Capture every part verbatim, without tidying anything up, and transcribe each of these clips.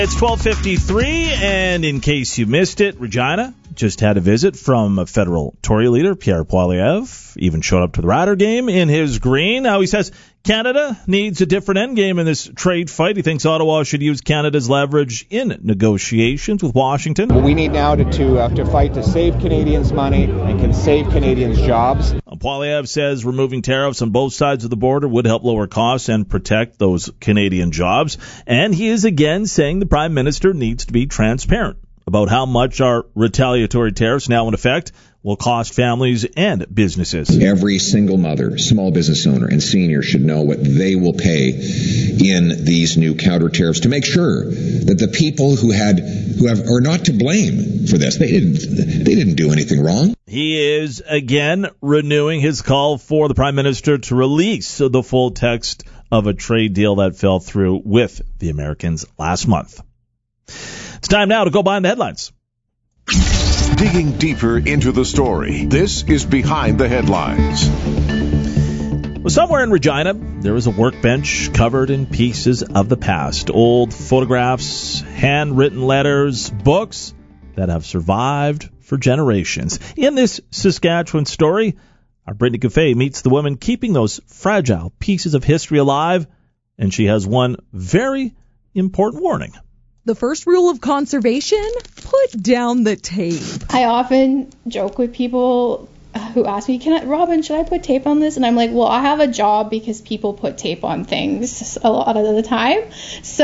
It's twelve fifty-three, and in case you missed it, Regina just had a visit from a federal Tory leader, Pierre Poilievre. Even showed up to the Rider game in his green. Now he says Canada needs a different endgame in this trade fight. He thinks Ottawa should use Canada's leverage in negotiations with Washington. What we need now to to, uh, to fight to save Canadians money and can save Canadians jobs. Poilievre says removing tariffs on both sides of the border would help lower costs and protect those Canadian jobs. And he is again saying the Prime Minister needs to be transparent about how much our retaliatory tariffs now in effect will cost families and businesses. Every single mother, small business owner, and senior should know what they will pay in these new counter tariffs to make sure that the people who had who have are not to blame for this. They didn't they didn't do anything wrong. He is again renewing his call for the Prime Minister to release the full text of a trade deal that fell through with the Americans last month. It's time now to go behind the headlines. Digging deeper into the story, this is Behind the Headlines. Well, somewhere in Regina, there is a workbench covered in pieces of the past. Old photographs, handwritten letters, books that have survived for generations. In this Saskatchewan story, our Brittany Cafe meets the woman keeping those fragile pieces of history alive, and she has one very important warning. The first rule of conservation, put down the tape. I often joke with people who ask me, "Can I, Robin, should I put tape on this?" And I'm like, well, I have a job because people put tape on things a lot of the time. So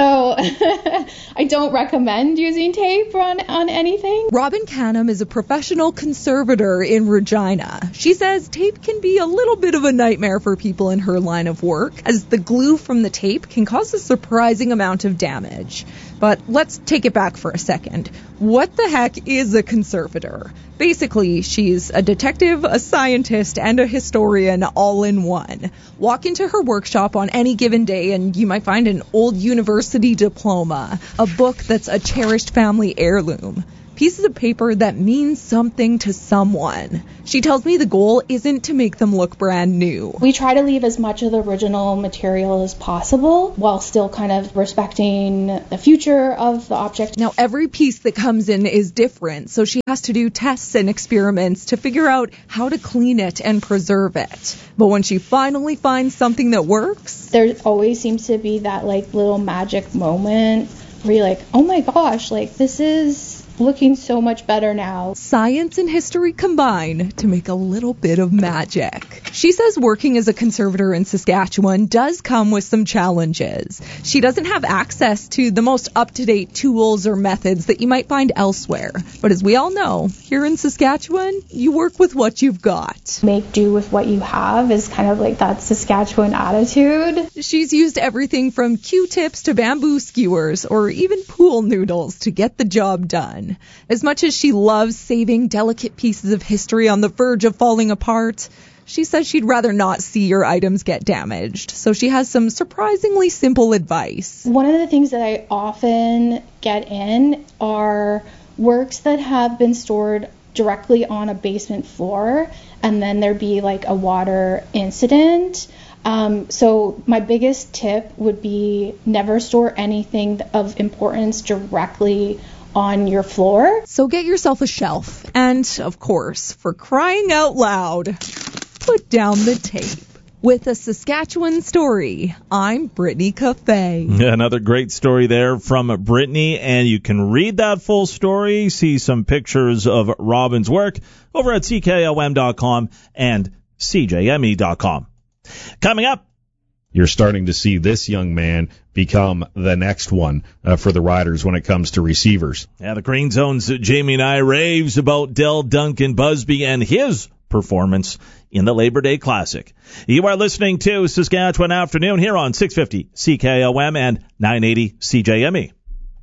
I don't recommend using tape on, on anything. Robin Canham is a professional conservator in Regina. She says tape can be a little bit of a nightmare for people in her line of work, as the glue from the tape can cause a surprising amount of damage. But let's take it back for a second. What the heck is a conservator? Basically, she's a detective, a scientist, and a historian all in one. Walk into her workshop on any given day and you might find an old university diploma, a book that's a cherished family heirloom, pieces of paper that mean something to someone. She tells me the goal isn't to make them look brand new. We try to leave as much of the original material as possible while still kind of respecting the future of the object. Now, every piece that comes in is different, so she has to do tests and experiments to figure out how to clean it and preserve it. But when she finally finds something that works, there always seems to be that like little magic moment where you're like, oh my gosh, like this is looking so much better now. Science and history combine to make a little bit of magic. She says working as a conservator in Saskatchewan does come with some challenges. She doesn't have access to the most up-to-date tools or methods that you might find elsewhere. But as we all know, here in Saskatchewan, you work with what you've got. Make do with what you have is kind of like that Saskatchewan attitude. She's used everything from Q-tips to bamboo skewers or even pool noodles to get the job done. As much as she loves saving delicate pieces of history on the verge of falling apart, she says she'd rather not see your items get damaged. So she has some surprisingly simple advice. One of the things that I often get in are works that have been stored directly on a basement floor, and then there be like a water incident. Um, so my biggest tip would be never store anything of importance directly on your floor. So get yourself a shelf. And, of course, for crying out loud, put down the tape. With a Saskatchewan story, I'm Brittany Cafe. Another great story there from Brittany, and you can read that full story, see some pictures of Robin's work over at C K O M dot com and C J M E dot com. Coming up, you're starting to see this young man become the next one uh, for the Riders when it comes to receivers. Yeah, the Green Zone's Jamie and I raves about Dell Duncan Busby and his performance in the Labor Day Classic. You are listening to Saskatchewan Afternoon here on six fifty C K O M and nine eighty C J M E.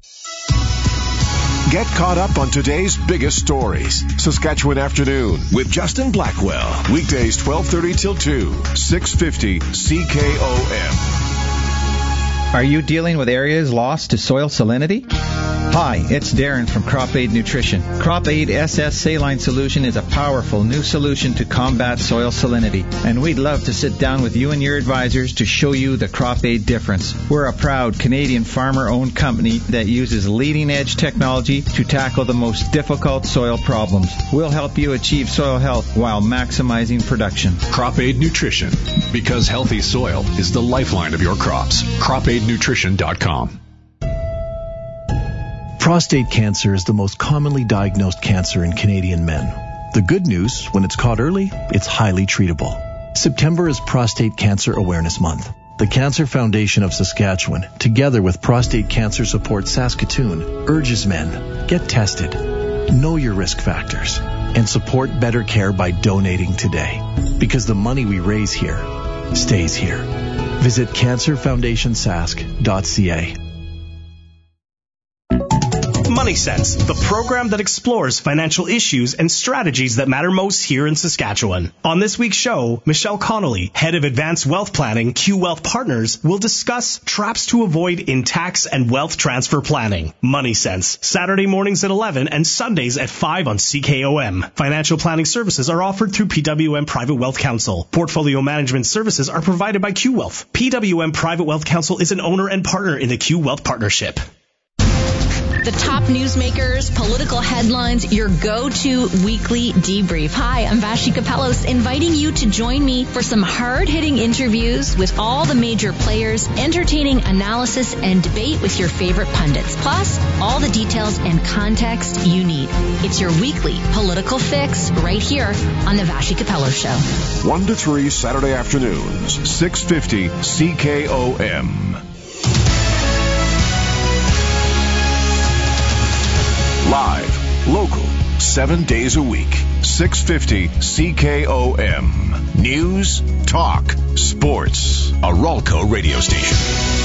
Get caught up on today's biggest stories. Saskatchewan Afternoon with Justin Blackwell. Weekdays twelve thirty till two, six fifty C K O M. Are you dealing with areas lost to soil salinity? Hi, it's Darren from Crop Aid Nutrition. Crop Aid S S Saline Solution is a powerful new solution to combat soil salinity, and we'd love to sit down with you and your advisors to show you the Crop Aid difference. We're a proud Canadian farmer-owned company that uses leading-edge technology to tackle the most difficult soil problems. We'll help you achieve soil health while maximizing production. Crop Aid Nutrition, because healthy soil is the lifeline of your crops. crop aid nutrition dot com. Prostate cancer is the most commonly diagnosed cancer in Canadian men. The good news, when it's caught early, it's highly treatable. September is Prostate Cancer Awareness Month. The Cancer Foundation of Saskatchewan, together with Prostate Cancer Support Saskatoon, urges men, get tested, know your risk factors, and support better care by donating today. Because the money we raise here stays here. Visit cancer foundation sask dot c a. Money Sense, the program that explores financial issues and strategies that matter most here in Saskatchewan. On this week's show, Michelle Connolly, head of Advanced Wealth Planning, Q Wealth Partners, will discuss traps to avoid in tax and wealth transfer planning. Money Sense, Saturday mornings at eleven and Sundays at five on C K O M. Financial planning services are offered through P W M Private Wealth Council. Portfolio management services are provided by Q Wealth. P W M Private Wealth Council is an owner and partner in the Q Wealth Partnership. The top newsmakers, political headlines, your go-to weekly debrief. Hi, I'm Vashi Kapelos, inviting you to join me for some hard-hitting interviews with all the major players, entertaining analysis and debate with your favorite pundits, plus all the details and context you need. It's your weekly political fix right here on the Vashi Kapelos Show. one to three Saturday afternoons, six fifty C K O M. Live, local, seven days a week, six fifty C K O M. News, talk, sports. A Ralco radio station.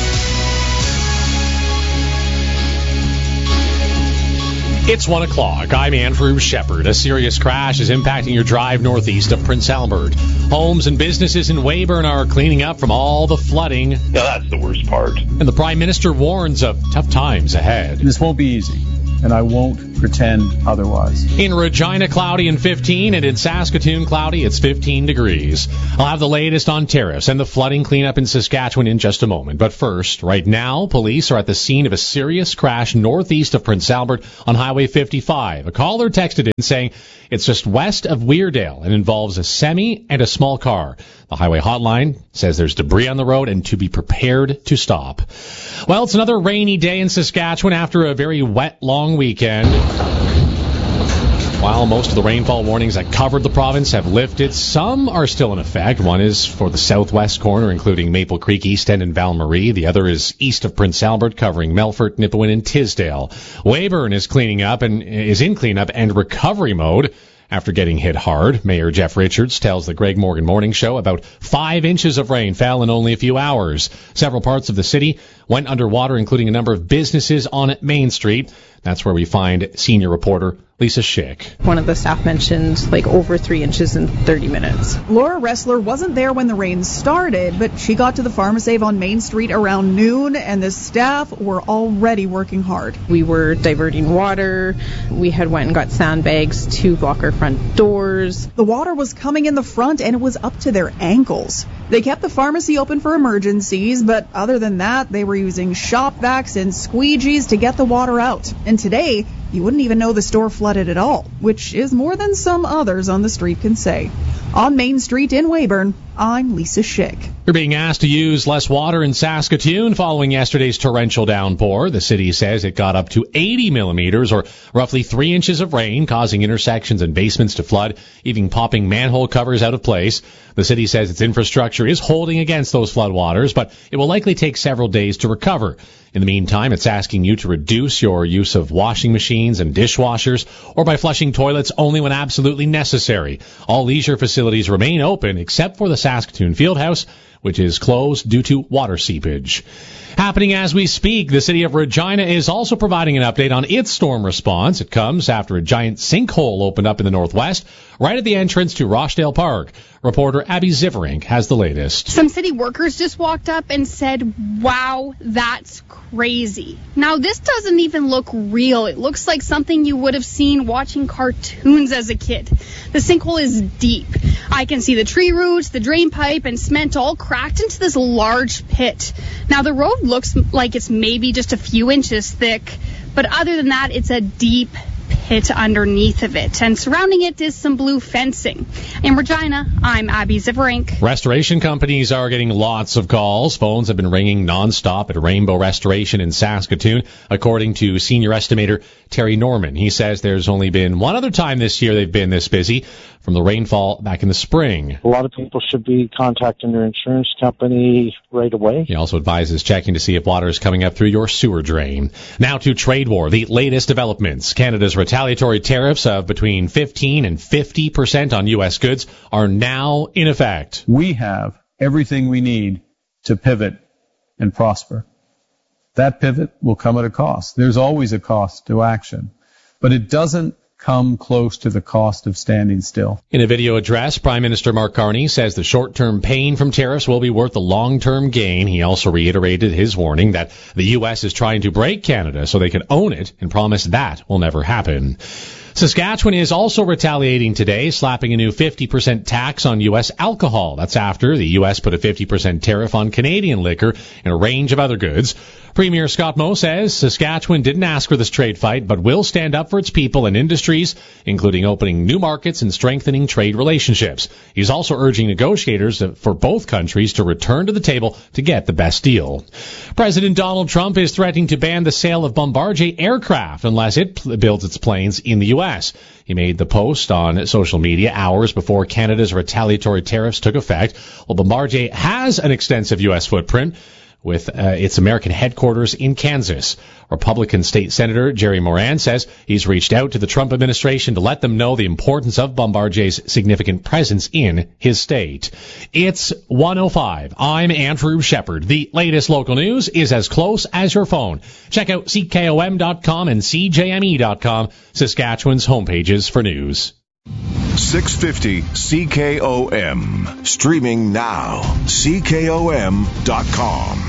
It's one o'clock. I'm Andrew Shepard. A serious crash is impacting your drive northeast of Prince Albert. Homes and businesses in Weyburn are cleaning up from all the flooding. Yeah, that's the worst part. And the Prime Minister warns of tough times ahead. This won't be easy, and I won't pretend otherwise. In Regina, cloudy and fifteen, and in Saskatoon, cloudy, it's fifteen degrees. I'll have the latest on tariffs and the flooding cleanup in Saskatchewan in just a moment. But first, right now, police are at the scene of a serious crash northeast of Prince Albert on Highway fifty-five. A caller texted in saying it's just west of Weardale and involves a semi and a small car. The highway hotline says there's debris on the road and to be prepared to stop. Well, it's another rainy day in Saskatchewan after a very wet, long weekend. While most of the rainfall warnings that covered the province have lifted, some are still in effect. One is for the southwest corner, including Maple Creek, East End, and Val-Marie. The other is east of Prince Albert, covering Melfort, Nipawin, and Tisdale. Weyburn is cleaning up and is in cleanup and recovery mode after getting hit hard. Mayor Jeff Richards tells the Greg Morgan Morning Show about five inches of rain fell in only a few hours. Several parts of the city went underwater, including a number of businesses on Main Street. That's where we find senior reporter Lisa Schick. One of the staff mentioned like over three inches in thirty minutes. Laura Ressler wasn't there when the rain started, but she got to the Pharmasave on Main Street around noon, and the staff were already working hard. We were diverting water. We had went and got sandbags to block our front doors. The water was coming in the front, and it was up to their ankles. They kept the pharmacy open for emergencies, but other than that, they were using shop vacs and squeegees to get the water out. And today, you wouldn't even know the store flooded at all, which is more than some others on the street can say. On Main Street in Weyburn, I'm Lisa Schick. You're being asked to use less water in Saskatoon following yesterday's torrential downpour. The city says it got up to eighty millimeters, or roughly three inches of rain, causing intersections and basements to flood, even popping manhole covers out of place. The city says its infrastructure is holding against those floodwaters, but it will likely take several days to recover. In the meantime, it's asking you to reduce your use of washing machines and dishwashers, or by flushing toilets only when absolutely necessary. All leisure facilities remain open except for the Saskatoon Fieldhouse, which is closed due to water seepage. Happening as we speak, the city of Regina is also providing an update on its storm response. It comes after a giant sinkhole opened up in the northwest, right at the entrance to Rochdale Park. Reporter Abby Ziverink has the latest. Some city workers just walked up and said, wow, that's crazy. Now, this doesn't even look real. It looks like something you would have seen watching cartoons as a kid. The sinkhole is deep. I can see the tree roots, the drain pipe, and cement all cracked into this large pit. Now, the road looks like it's maybe just a few inches thick, but other than that, it's a deep pit underneath of it, and surrounding it is some blue fencing. In Regina, I'm Abby Ziverink. Restoration companies are getting lots of calls. Phones have been ringing nonstop at Rainbow Restoration in Saskatoon, according to senior estimator Terry Norman. He says there's only been one other time this year they've been this busy, from the rainfall back in the spring. A lot of people should be contacting their insurance company right away. He also advises checking to see if water is coming up through your sewer drain. Now to trade war, the latest developments. Canada's retaliatory tariffs of between fifteen and fifty percent on U S goods are now in effect. We have everything we need to pivot and prosper. That pivot will come at a cost. There's always a cost to action, but it doesn't come close to the cost of standing still. In a video address, Prime Minister Mark Carney says the short-term pain from tariffs will be worth the long-term gain. He also reiterated his warning that the U S is trying to break Canada so they can own it, and promised that will never happen. Saskatchewan is also retaliating today, slapping a new fifty percent tax on U S alcohol. That's after the U S put a fifty percent tariff on Canadian liquor and a range of other goods. Premier Scott Moe says Saskatchewan didn't ask for this trade fight, but will stand up for its people and industries, including opening new markets and strengthening trade relationships. He's also urging negotiators for both countries to return to the table to get the best deal. President Donald Trump is threatening to ban the sale of Bombardier aircraft unless it builds its planes in the U S. He made the post on social media hours before Canada's retaliatory tariffs took effect. Well, Bombardier has an extensive U S footprint, with uh, its American headquarters in Kansas. Republican State Senator Jerry Moran says he's reached out to the Trump administration to let them know the importance of Bombardier's significant presence in his state. It's one oh five. I'm Andrew Shepard. The latest local news is as close as your phone. Check out C K O M dot com and C J M E dot com, Saskatchewan's homepages for news. six fifty C K O M. Streaming now. C K O M dot com.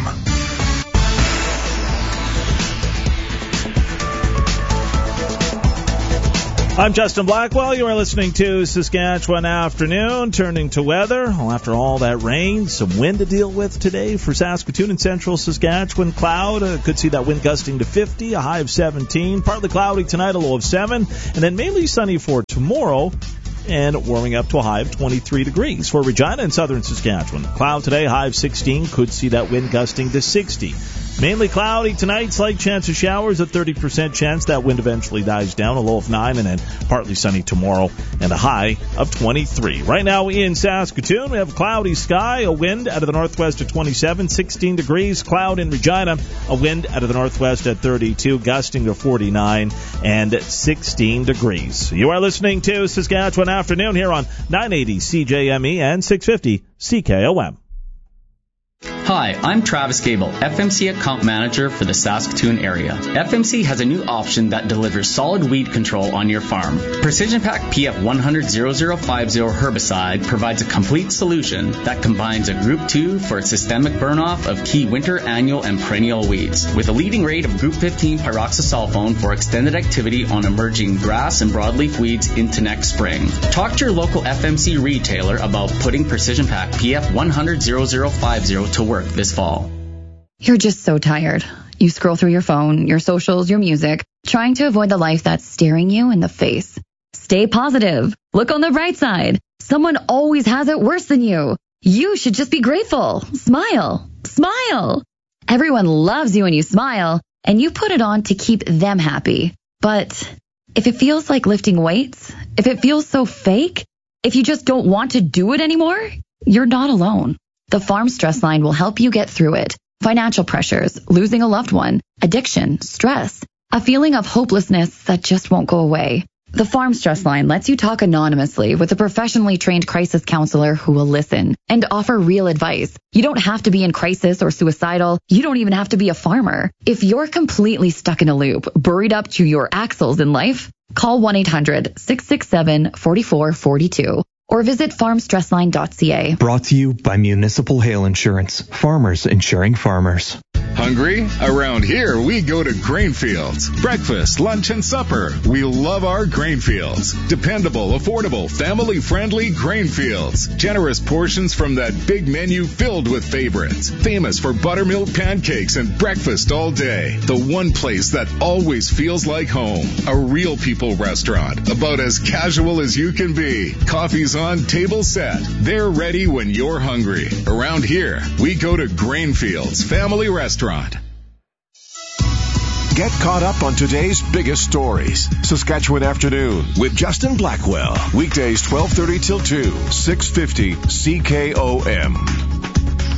I'm Justin Blackwell. You are listening to Saskatchewan Afternoon. Turning to weather. Well, after all that rain, some wind to deal with today for Saskatoon and central Saskatchewan. Cloud. Uh, could see that wind gusting to fifty, a high of seventeen. Partly cloudy tonight, a low of seven. And then mainly sunny for tomorrow, and warming up to a high of twenty-three degrees for Regina and southern Saskatchewan. Cloud today, high of sixteen. Could see that wind gusting to sixty. Mainly cloudy tonight, slight chance of showers, a thirty percent chance that wind eventually dies down, a low of nine, and then partly sunny tomorrow and a high of twenty-three. Right now in Saskatoon, we have a cloudy sky, a wind out of the northwest at twenty-seven, sixteen degrees, cloud in Regina, a wind out of the northwest at thirty-two, gusting to forty-nine, and sixteen degrees. You are listening to Saskatchewan Afternoon here on nine eighty C J M E and six fifty C K O M. Hi, I'm Travis Gable, F M C Account Manager for the Saskatoon area. F M C has a new option that delivers solid weed control on your farm. Precision Pack P F one hundred zero zero five zero herbicide provides a complete solution that combines a Group two for systemic burnoff of key winter, annual, and perennial weeds, with a leading rate of Group fifteen pyroxasulfone for extended activity on emerging grass and broadleaf weeds into next spring. Talk to your local F M C retailer about putting Precision Pack P F one hundred zero zero five zero to work this fall. You're just so tired. You scroll through your phone, your socials, your music, trying to avoid the life that's staring you in the face. Stay positive. Look on the bright side. Someone always has it worse than you. You should just be grateful. Smile. Smile. Everyone loves you when you smile, and you put it on to keep them happy. But if it feels like lifting weights, if it feels so fake, if you just don't want to do it anymore, you're not alone. The Farm Stress Line will help you get through it. Financial pressures, losing a loved one, addiction, stress, a feeling of hopelessness that just won't go away. The Farm Stress Line lets you talk anonymously with a professionally trained crisis counselor who will listen and offer real advice. You don't have to be in crisis or suicidal. You don't even have to be a farmer. If you're completely stuck in a loop, buried up to your axles in life, call one eight hundred six six seven four four four two or visit farm stress line dot c a. Brought to you by Municipal Hail Insurance. Farmers insuring farmers. Hungry? Around here, we go to Grainfields. Breakfast, lunch, and supper. We love our Grainfields. Dependable, affordable, family-friendly Grainfields. Generous portions from that big menu filled with favorites. Famous for buttermilk pancakes and breakfast all day. The one place that always feels like home. A real people restaurant. About as casual as you can be. Coffee's on, table set. They're ready when you're hungry. Around here, we go to Grainfields Family Restaurant. Get caught up on today's biggest stories. Saskatchewan Afternoon with Justin Blackwell. Weekdays twelve thirty till two, six fifty C K O M.